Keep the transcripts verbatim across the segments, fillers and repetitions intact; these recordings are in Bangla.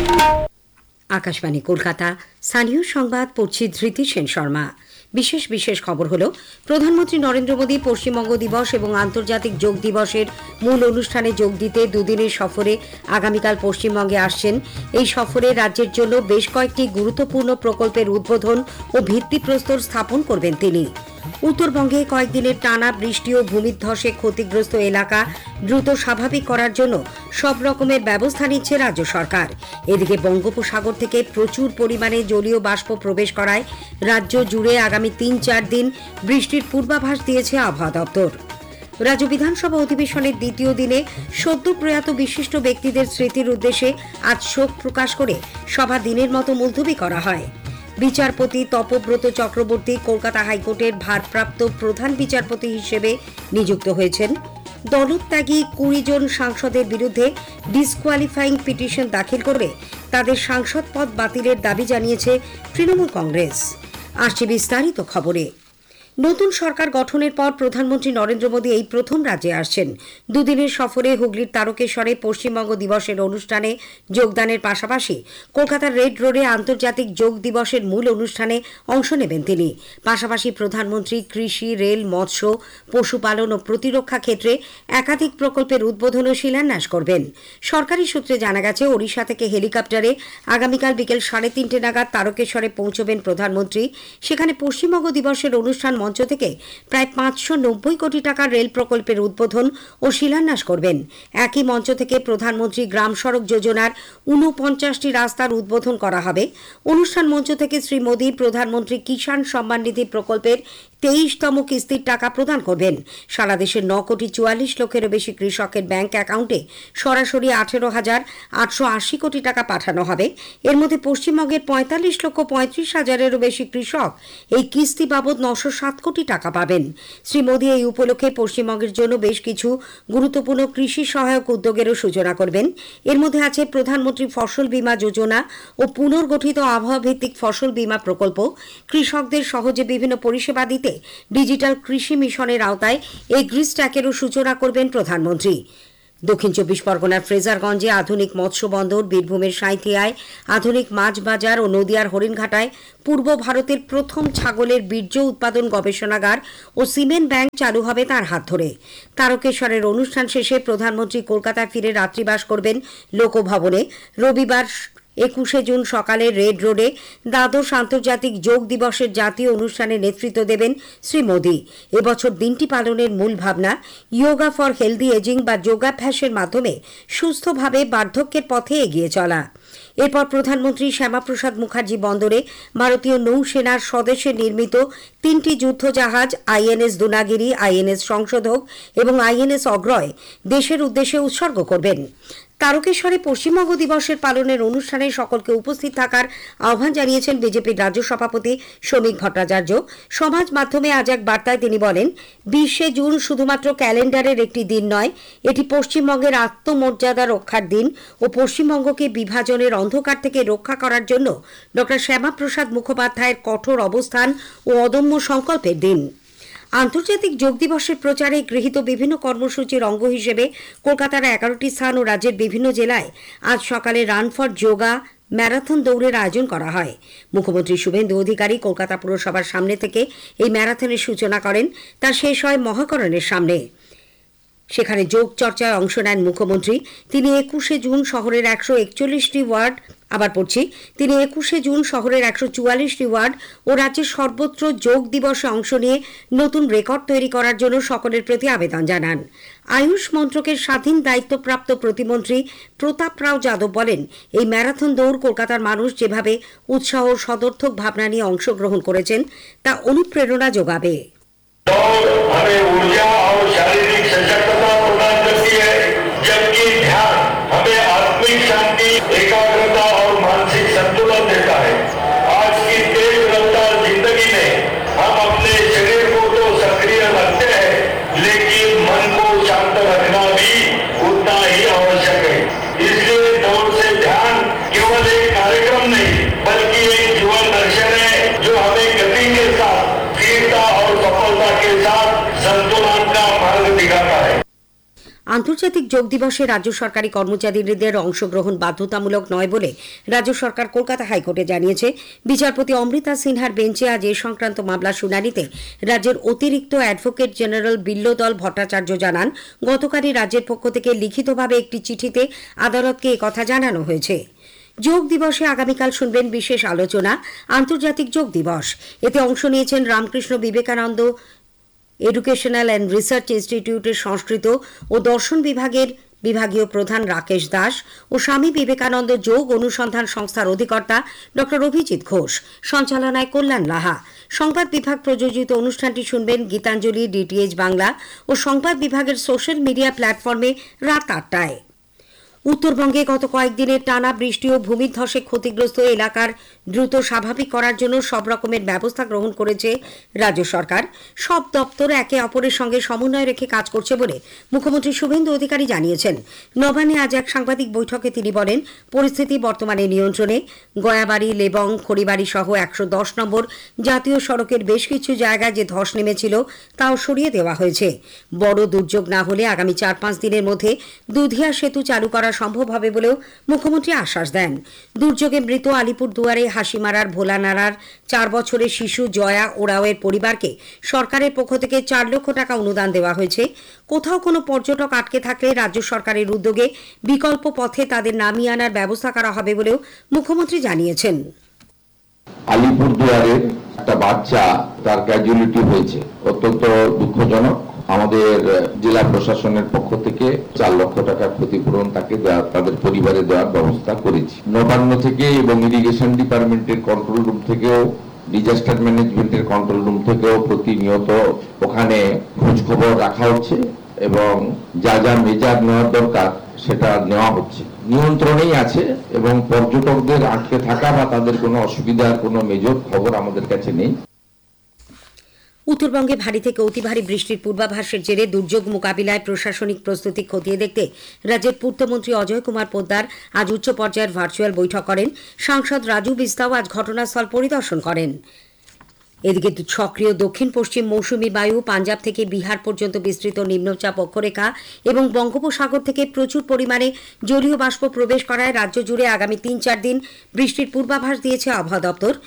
আকাশবাণী কলকাতা, স্থানীয় সংবাদ পড়ছি ধৃতি সেন শর্মা। বিশেষ বিশেষ খবর হলো, প্রধানমন্ত্রী নরেন্দ্র মোদী পশ্চিমবঙ্গ দিবস এবং আন্তর্জাতিক যোগ দিবসের মূল অনুষ্ঠানে যোগ দিতে দুদিনের সফরে আগামীকাল পশ্চিমবঙ্গে আসছেন। এই সফরে রাজ্যের জন্য বেশ কয়েকটি গুরুত্বপূর্ণ প্রকল্পের উদ্বোধন ও ভিত্তিপ্রস্তর স্থাপন করবেন তিনি। উত্তরবঙ্গে কয়েকদিনের টানা বৃষ্টি ও ভূমিধসে ক্ষতিগ্রস্ত এলাকা দ্রুত স্বাভাবিক করার জন্য সব রকমের ব্যবস্থা নিচ্ছে রাজ্য সরকার। এদিকে বঙ্গোপসাগর থেকে প্রচুর পরিমাণে জলীয় বাষ্প প্রবেশ করায় রাজ্য জুড়ে আগামী তিন চার দিন বৃষ্টির পূর্বাভাস দিয়েছে আবহাওয়া দপ্তর। রাজ্য বিধানসভা অধিবেশনের দ্বিতীয় দিনে সদ্য প্রয়াত বিশিষ্ট ব্যক্তিদের স্মৃতির উদ্দেশ্যে আজ শোক প্রকাশ করে সভা দিনের মতো মুলতবি করা হয়। বিচারপতি তপব্রত চক্রবর্তী কলকাতা হাইকোর্টের ভারপ্রাপ্ত প্রধান বিচারপতি হিসেবে নিযুক্ত হয়েছেন। দলত্যাগী কুড়ি জন সাংসদের বিরুদ্ধে ডিসকোয়ালিফাইং পিটিশন দাখিল করে তাদের সাংসদ পদ বাতিলের দাবি জানিয়েছে তৃণমূল কংগ্রেস। আসছে বিস্তারিত খবরে। নতুন সরকার গঠনের পর প্রধানমন্ত্রী নরেন্দ্র মোদী এই প্রথম রাজ্যে আসছেন। দুদিনের সফরে হুগলির তারকেশ্বরে পশ্চিমবঙ্গ দিবসের অনুষ্ঠানে যোগদানের পাশাপাশি কলকাতার রেড রোডে আন্তর্জাতিক যোগ দিবসের মূল অনুষ্ঠানে অংশ নেবেন তিনি। পাশাপাশি প্রধানমন্ত্রী কৃষি, রেল, মৎস্য, পশুপালন ও প্রতিরক্ষা ক্ষেত্রে একাধিক প্রকল্পের উদ্বোধন ও শিলান্যাস করবেন। সরকারি সূত্রে জানা গেছে, ওড়িশা থেকে হেলিকপ্টারে আগামীকাল বিকেল সাড়ে তিনটে নাগাদ তারকেশ্বরে পৌঁছবেন প্রধানমন্ত্রী। সেখানে পশ্চিমবঙ্গ দিবসের অনুষ্ঠান মঞ্চ থেকে প্রায় পাঁচশো নব্বই কোটি টাকার রেল প্রকল্পের উদ্বোধন ও শিলান্যাস করবেন। একই মঞ্চ থেকে প্রধানমন্ত্রী গ্রাম সড়ক যোজনার ঊনপঞ্চাশটি রাস্তার উদ্বোধন করা হবে। অনুষ্ঠান মঞ্চ থেকে শ্রী মোদী প্রধানমন্ত্রী কিষাণ সম্মান নিধি প্রকল্পের তেইশতম কিস্তির টাকা প্রদান করবেন। সারা দেশের ন কোটি চুয়াল্লিশ লক্ষেরও বেশি কৃষকের ব্যাংক অ্যাকাউন্টে সরাসরি আঠেরো হাজার আটশো আশি কোটি টাকা পাঠানো হবে। এর মধ্যে পশ্চিমবঙ্গের পঁয়তাল্লিশ লক্ষ পঁয়ত্রিশ হাজারেরও বেশি কৃষক এই কিস্তি বাবদ নশো সাত কোটি টাকা পাবেন। শ্রী মোদী এই উপলক্ষে পশ্চিমবঙ্গের জন্য বেশ কিছু গুরুত্বপূর্ণ কৃষি সহায়ক উদ্যোগেরও সূচনা করবেন। এর মধ্যে আছে প্রধানমন্ত্রী ফসল বীমা যোজনা ও পুনর্গঠিত আবহাওয়া ভিত্তিক ফসল বীমা প্রকল্প। কৃষকদের সহজে বিভিন্ন পরিষেবা দিতে ডিজিটাল কৃষি মিশনের আওতায় এগ্রি স্ট্যাকেরও সূচনা করবেন প্রধানমন্ত্রী। দক্ষিণ চব্বিশ পরগনার ফ্রেজারগঞ্জে আধুনিক মৎস্য বন্দর, বীরভূমের সাঁইথিয়ায় আধুনিক মাছ বাজার ও নদিয়ার হরিণঘাটায় পূর্ব ভারতের প্রথম ছাগলের বীর্য উৎপাদন গবেষণাগার ও সিমেন্ট ব্যাংক চালু হবে তার হাত ধরে। তারকেশ্বরের অনুষ্ঠান শেষে প্রধানমন্ত্রী কলকাতায় ফিরে রাত্রিবাস করবেন লোকভবনে। রবিবার একুশে জুন সকালে রেড রোডে দ্বাদশ আন্তর্জাতিক যোগ দিবসের জাতীয় অনুষ্ঠানে নেতৃত্ব দেবেন শ্রী মোদী। এবছর দিনটি পালনের মূল ভাবনা ইয়োগা ফর হেলদি এজিং বা যোগাভ্যাসের মাধ্যমে সুস্থভাবে বার্ধক্যের পথে এগিয়ে চলা। এরপর প্রধানমন্ত্রী শ্যামাপ্রসাদ মুখার্জি বন্দরে ভারতীয় নৌসেনার স্বদেশে নির্মিত তিনটি যুদ্ধজাহাজ আইএনএস দুনাগিরি, আইএনএস সংশোধক এবং আইএনএস অগ্রয় দেশের উদ্দেশ্যে উৎসর্গ করবেন। তারকেশ্বরে পশ্চিমবঙ্গ দিবসের পালনের অনুষ্ঠানে সকলকে উপস্থিত থাকার আহ্বান জানিয়েছেন বিজেপির রাজ্য সভাপতি শ্রমিক ভট্টাচার্য। সমাজ মাধ্যমে আজ এক বার্তায় তিনি বলেন, বিশে জুন শুধুমাত্র ক্যালেন্ডারের একটি দিন নয়, এটি পশ্চিমবঙ্গের আত্মমর্যাদা রক্ষার দিন ও পশ্চিমবঙ্গকে বিভাজনের অন্ধকার থেকে রক্ষা করার জন্য ডক্টর শ্যামাপ্রসাদ মুখোপাধ্যায়ের কঠোর অবস্থান ও অদম্য সংকল্পের দিন। আন্তর্জাতিক যোগ দিবসের প্রচারে গৃহীত বিভিন্ন কর্মসূচির অঙ্গ হিসেবে কলকাতার এগারোটি স্থান ও রাজ্যের বিভিন্ন জেলায় আজ সকালে রান ফর যোগা ম্যারাথন দৌড়ের আয়োজন করা হয়। মুখ্যমন্ত্রী শুভেন্দু অধিকারী কলকাতা পুরসভার সামনে থেকে এই ম্যারাথনের সূচনা করেন। তা শেষ হয় মহাকরণের সামনে। সেখানে যোগ চর্চায় অংশ নেন মুখ্যমন্ত্রী। তিনি একুশে জুন শহরের একশো একচল্লিশটি ওয়ার্ড আবার পড়ছি তিনি একুশে জুন শহরের একশো চুয়াল্লিশটি ওয়ার্ড ও রাজ্যের সর্বত্র যোগ দিবসে অংশ নিয়ে নতুন রেকর্ড তৈরি করার জন্য সকলের প্রতি আবেদন জানান। আয়ুষ মন্ত্রকের স্বাধীন দায়িত্বপ্রাপ্ত প্রতিমন্ত্রী প্রতাপ রাও যাদব বলেন, এই ম্যারাথন দৌড় কলকাতার মানুষ যেভাবে উৎসাহ ও সদর্থক ভাবনা নিয়ে অংশগ্রহণ করেছেন তা অনুপ্রেরণা যোগাবে। हमें ऊर्जा और शारीरिक सशक्तता प्रदान करती है, जबकि ध्यान हमें आत्मिक शांति, एकाग्रता और मानसिक संतुलन देता है। आज की तेज रफ्तार जिंदगी में हम अपने शरीर को तो सक्रिय रखते हैं, लेकिन मन को शांत रखना भी उतना ही आवश्यक है। इसलिए दौड़ से ध्यान केवल एक कार्यक्रम नहीं, बल्कि एक जीवन दर्शन है जो हमें गति के साथ स्थिरता और सफलता के साथ संतुलन का मार्ग दिखाता है। आंतर्जातिक আন্তর্জাতিক যোগ দিবসে রাজ্য সরকারি কর্মচারীদের অংশগ্রহণ বাধ্যতামূলক নয় বলে রাজ্য সরকার কলকাতা হাইকোর্টে জানিয়েছে। বিচারপতি অমৃতা সিনহার বেঞ্চে আজ এ সংক্রান্ত মামলা শুনানিতে রাজ্যের অতিরিক্ত অ্যাডভোকেট জেনারেল বিল্লদল ভট্টাচার্য জানান, গতকালই রাজ্যের পক্ষ থেকে লিখিতভাবে একটি চিঠিতে আদালতকে একথা জানানো হয়েছে। যোগ দিবসে আগামীকাল শুনবেন বিশেষ আলোচনা আন্তর্জাতিক যোগ দিবস। এতে অংশ নিয়েছেন Ramakrishna Vivekananda educational and research ইনস্টিটিউটের সংস্কৃত ও দর্শন বিভাগের বিভাগীয় প্রধান রাকেশ দাস ও স্বামী বিবেকানন্দ যোগ অনুসন্ধান সংস্থার অধিকর্তা ডক্টর অভিজিৎ ঘোষ। সঞ্চালনায় কল্যাণ লাহা। সংবাদ বিভাগ প্রযোজিত অনুষ্ঠানটি শুনবেন গীতাঞ্জলি, ডিটিএইচ বাংলা ও সংবাদ বিভাগের সোশ্যাল মিডিয়া প্ল্যাটফর্মে রাত আটটায়। উত্তরবঙ্গে গত কয়েকদিনের টানা বৃষ্টি ও ভূমিধসে ক্ষতিগ্রস্ত এলাকার দ্রুত স্বাভাবিক করার জন্য সব রকমের ব্যবস্থা গ্রহণ করেছে রাজ্য সরকার। সব দপ্তর একে অপরের সঙ্গে সমন্বয় রেখে কাজ করছে বলে মুখ্যমন্ত্রী শুভেন্দু অধিকারী জানিয়েছেন। নবান্নে আজ এক সাংবাদিক বৈঠকে তিনি বলেন, পরিস্থিতি বর্তমানে নিয়ন্ত্রণে। গয়াবাড়ি, লেবং, খড়িবাড়ি সহ একশো দশ নম্বর জাতীয় সড়কের বেশ কিছু জায়গায় যে ধস নেমেছিল তাও সরিয়ে দেওয়া হয়েছে। বড় দুর্যোগ না হলে আগামী চার পাঁচ দিনের মধ্যে দুধিয়া সেতু চালু করা সম্ভব হবে বলেও মুখ্যমন্ত্রী আশ্বাস দেন। দুর্যোগে মৃত আলিপুরদুয়ারে হাসিমারার ভোলানাড়ার চার বছরের শিশু জয়া ওরাওয়ের পরিবারকে সরকারের পক্ষ থেকে চার লক্ষ টাকা অনুদান দেওয়া হয়েছে। কোথাও কোনো পর্যটক আটকে থাকলে রাজ্য সরকারের উদ্যোগে বিকল্প পথে তাদের নামিয়ে আনার ব্যবস্থা করা হবে বলেও মুখ্যমন্ত্রী জানিয়েছেন। আলিপুরদুয়ারের একটা বাচ্চা তার ক্যাজুয়ালিটি হয়েছে, অত্যন্ত দুঃখজনক। আমাদের জেলা প্রশাসনের পক্ষ থেকে চার লক্ষ টাকার ক্ষতিপূরণ তাকে তাদের পরিবারে দেওয়ার ব্যবস্থা করেছি। নবান্ন থেকে এবং ইরিগেশন ডিপার্টমেন্টের কন্ট্রোল রুম থেকেও, ডিজাস্টার ম্যানেজমেন্টের কন্ট্রোল রুম থেকেও প্রতিনিয়ত ওখানে খোঁজ খবর রাখা হচ্ছে এবং যা যা মেজার নেওয়ার দরকার সেটা নেওয়া হচ্ছে। নিয়ন্ত্রণেই আছে এবং পর্যটকদের আটকে থাকা বা তাদের কোনো অসুবিধার কোনো মেজর খবর আমাদের কাছে নেই। উত্তরবঙ্গে ভারী থেকে অতি ভারী বৃষ্টির পূর্বাভাসের জেরে দুর্যোগ মোকাবিলায় প্রশাসনিক প্রস্তুতি খতিয়ে দেখতে রাজ্যের পূর্তমন্ত্রী অজয় কুমার পোদ্দার আজ উচ্চ পর্যায়ের ভার্চুয়াল বৈঠক করেন। সাংসদ রাজু বিস্তাও আজ ঘটনাস্থল পরিদর্শন করেন। এদিকে সক্রিয় দক্ষিণ পশ্চিম মৌসুমী বায়ু পাঞ্জাব থেকে বিহার পর্যন্ত বিস্তৃত নিম্নচাপ অক্ষরেখা এবং বঙ্গোপসাগর থেকে প্রচুর পরিমাণে জলীয় বাষ্প প্রবেশ করায় রাজ্য জুড়ে আগামী তিন চার দিন বৃষ্টির পূর্বাভাস দিয়েছে আবহাওয়া দপ্তর।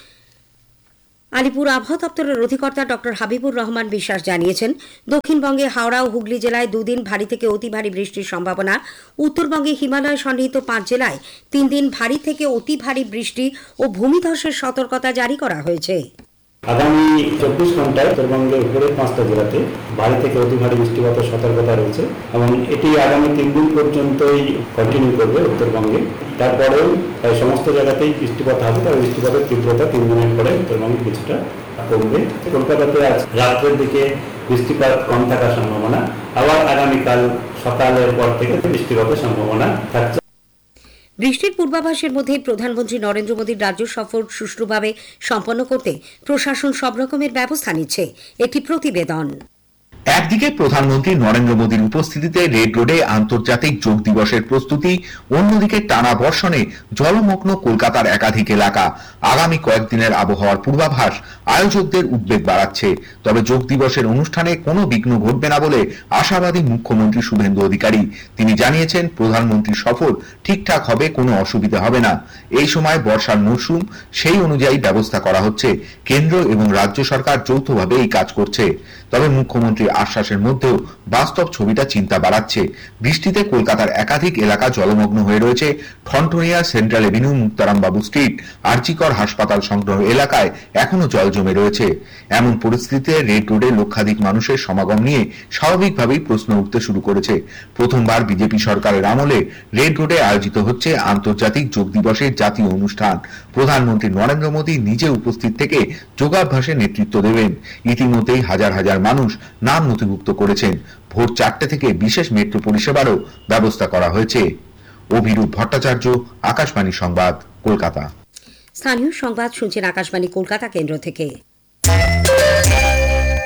আলিপুর আবহাওয়া দপ্তরের অধিকর্তা ডক্টর হাবিবুর রহমান বিশ্বাস জানিয়েছেন, দক্ষিণবঙ্গে হাওড়া ও হুগলি জেলায় দুদিন ভারী থেকে অতি ভারী বৃষ্টির সম্ভাবনা। উত্তরবঙ্গে হিমালয় সন্নিহিত পাঁচ জেলায় তিন দিন ভারী থেকে অতি ভারী বৃষ্টি ও ভূমিধসের সতর্কতা জারি করা হয়েছে। আগামী চব্বিশ ঘন্টায় উত্তরবঙ্গের উপরের পাঁচটা জেলাতে ভারী থেকে অতি ভারী বৃষ্টিপাতের সতর্কতা রয়েছে এবং এটি আগামী তিন দিন পর্যন্তই কন্টিনিউ করবে উত্তরবঙ্গে। তারপরেও প্রায় সমস্ত জায়গাতেই বৃষ্টিপাত হবে, তবে বৃষ্টিপাতের তীব্রতা তিন দিনের পরে উত্তরবঙ্গে কিছুটা কমবে। কলকাতাতে আজ রাত্রের দিকে বৃষ্টিপাত কম থাকার সম্ভাবনা, আবার আগামীকাল সকালের পর থেকে বৃষ্টিপাতের সম্ভাবনা থাকছে। বৃষ্টির পূর্বাভাসের মধ্যেই প্রধানমন্ত্রী নরেন্দ্র মোদীর রাজ্য সফর সুষ্ঠুভাবে সম্পন্ন করতে প্রশাসন সব রকমের ব্যবস্থা নিচ্ছে। একটি প্রতিবেদন। একদিকে প্রধানমন্ত্রী নরেন্দ্র মোদীর উপস্থিতিতে রেড রোডে আন্তর্জাতিক যোগ দিবসের প্রস্তুতি, অন্যদিকে টানা বর্ষণে জলমগ্ন কলকাতার একাধিক এলাকা। আগামী কয়েকদিনের আবহাওয়ার পূর্বাভাস আয়োজকদের উদ্বেগ বাড়াচ্ছে। তবে যোগ দিবসের অনুষ্ঠানে কোনো বিঘ্ন ঘটবে না বলে আশাবাদী মুখ্যমন্ত্রী শুভেন্দু অধিকারী। তিনি জানিয়েছেন, প্রধানমন্ত্রীর সফর ঠিকঠাক হবে, কোনো অসুবিধা হবে না। এই সময় বর্ষার মরশুম, সেই অনুযায়ী ব্যবস্থা করা হচ্ছে। কেন্দ্র এবং রাজ্য সরকার যৌথভাবে এই কাজ করছে। তবে মুখ্যমন্ত্রী আশ্বাসের মধ্যেও বাস্তব ছবিটা চিন্তা বাড়াচ্ছে। বৃষ্টিতে কলকাতার একাধিক এলাকা জলমগ্ন হয়ে রয়েছে। Thanthania, central Avenue, Muktarambabu street, RG Kar হাসপাতাল সংলগ্ন এলাকায় এখনো জল জমে রয়েছে। এমন পরিস্থিতিতে রেড রোডে লক্ষাধিক মানুষের সমাগম নিয়ে স্বাভাবিকভাবেই প্রশ্ন উঠতে শুরু করেছে। প্রথমবার বিজেপি সরকারের আমলে রেড রোডে আয়োজিত হচ্ছে আন্তর্জাতিক যোগ দিবসের জাতীয় অনুষ্ঠান। প্রধানমন্ত্রী নরেন্দ্র মোদী নিজে উপস্থিত থেকে যোগাভ্যাসে নেতৃত্ব দেবেন। ইতিমধ্যেই হাজার হাজার মানুষ নাম নথিভুক্ত করেছেন। ভোর চারটে থেকে বিশেষ মেট্রো পরিষেবারও ব্যবস্থা করা হয়েছে। অভিরূপ ভট্টাচার্য, আকাশবাণী সংবাদ, কলকাতা। স্থানীয় সংবাদ শুনছেন আকাশবাণী কলকাতা কেন্দ্র থেকে।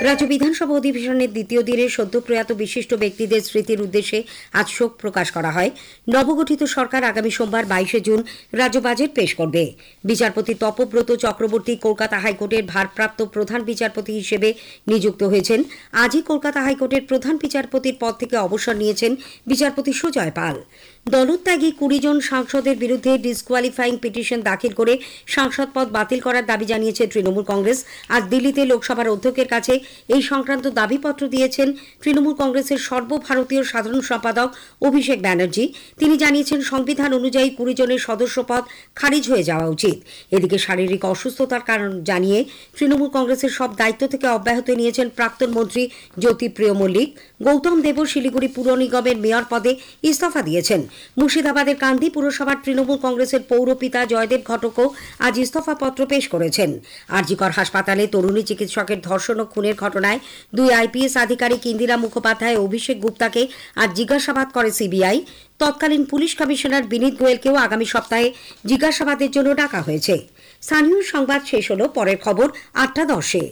রাজ্য বিধানসভা অধিবেশনের দ্বিতীয় দিনে সদ্য প্রয়াত বিশিষ্ট ব্যক্তিদের স্মৃতির উদ্দেশ্যে আজ শোক প্রকাশ করা হয়। নবগঠিত সরকার আগামী সোমবার বাইশে জুন রাজ্য বাজেট পেশ করবে। বিচারপতি তপব্রত চক্রবর্তী কলকাতা হাইকোর্টের ভারপ্রাপ্ত প্রধান বিচারপতি হিসেবে নিযুক্ত হয়েছেন। আজই কলকাতা হাইকোর্টের প্রধান বিচারপতির পদ থেকে অবসর নিয়েছেন বিচারপতি সুজয় পাল। দলত্যাগী কুড়ি জন সাংসদের বিরুদ্ধে ডিসকোয়ালিফাইং পিটিশন দাখিল করে সাংসদ পদ বাতিল করার দাবি জানিয়েছে তৃণমূল কংগ্রেস। আজ দিল্লিতে লোকসভার অধ্যক্ষের কাছে এই সংক্রান্ত দাবিপত্র দিয়েছেন তৃণমূল কংগ্রেসের সর্বভারতীয় সাধারণ সম্পাদক অভিষেক ব্যানার্জি। তিনি জানিয়েছেন, সংবিধান অনুযায়ী কুড়ি জনের সদস্য পদ খারিজ হয়ে যাওয়া উচিত। এদিকে শারীরিক অসুস্থতার কারণ জানিয়ে তৃণমূল কংগ্রেসের সব দায়িত্ব থেকে অব্যাহত নিয়েছেন প্রাক্তন মন্ত্রী জ্যোতিপ্রিয় মল্লিক। গৌতম দেব শিলিগুড়ি পুর নিগমের মেয়র পদে ইস্তফা দিয়েছেন। মুর্শিদাবাদের কান্দি পুরসভার তৃণমূল কংগ্রেসের পৌরপিতা জয়দেব ঘটকও আজ ইস্তফাপত্র পেশ করেছেন। আরজিকর হাসপাতালে তরুণী চিকিৎসকের ধর্ষণ ও খুনের ঘটনায় দুই আইপিএস আধিকারিক ইন্দিরা মুখোপাধ্যায় ও অভিষেক গুপ্তাকে আজ জিজ্ঞাসাবাদ করে সিবিআই। তৎকালীন পুলিশ কমিশনার বিনীত গোয়েলকেও আগামী সপ্তাহে জিজ্ঞাসাবাদের জন্য ডাকা হয়েছে। স্থানীয় সংবাদ শেষ হল। পরের খবর আটটা দশে।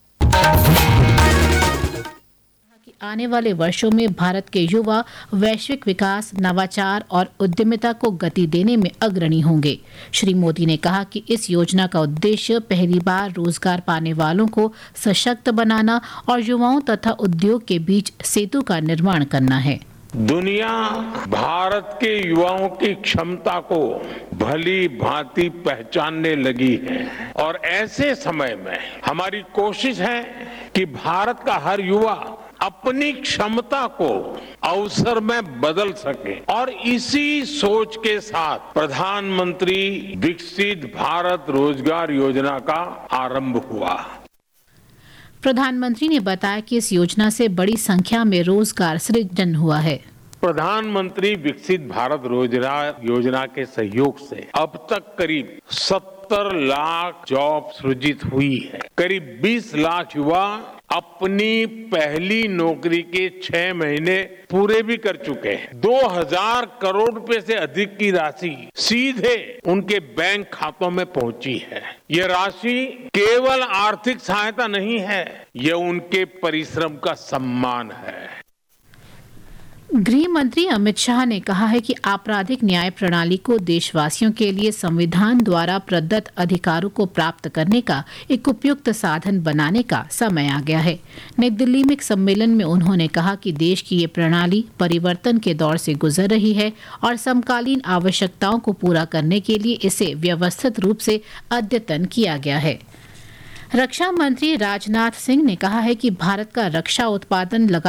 आने वाले वर्षों में भारत के युवा वैश्विक विकास, नवाचार और उद्यमिता को गति देने में अग्रणी होंगे। श्री मोदी ने कहा कि इस योजना का उद्देश्य पहली बार रोजगार पाने वालों को सशक्त बनाना और युवाओं तथा उद्योग के बीच सेतु का निर्माण करना है। दुनिया भारत के युवाओं की क्षमता को भली भांति पहचानने लगी है और ऐसे समय में हमारी कोशिश है कि भारत का हर युवा अपनी क्षमता को अवसर में बदल सके और इसी सोच के साथ प्रधानमंत्री विकसित भारत रोजगार योजना का आरंभ हुआ। प्रधानमंत्री ने बताया कि इस योजना से बड़ी संख्या में रोजगार सृजन हुआ है। प्रधानमंत्री विकसित भारत रोजगार योजना के सहयोग से अब तक करीब सत्तर लाख जॉब सृजित हुई है। करीब बीस लाख युवा अपनी पहली नौकरी के छह महीने पूरे भी कर चुके हैं। दो हजार करोड़ रुपए से अधिक की राशि सीधे उनके बैंक खातों में पहुंची है। ये राशि केवल आर्थिक सहायता नहीं है, ये उनके परिश्रम का सम्मान है। गृह मंत्री अमित शाह ने कहा है कि आपराधिक न्याय प्रणाली को देशवासियों के लिए संविधान द्वारा प्रदत्त अधिकारों को प्राप्त करने का एक उपयुक्त साधन बनाने का समय आ गया है। नई दिल्ली में एक सम्मेलन में उन्होंने कहा कि देश की ये प्रणाली परिवर्तन के दौर से गुजर रही है और समकालीन आवश्यकताओं को पूरा करने के लिए इसे व्यवस्थित रूप से अद्यतन किया गया है। रक्षा मंत्री राजनाथ सिंह ने कहा है कि भारत का रक्षा उत्पादन लगा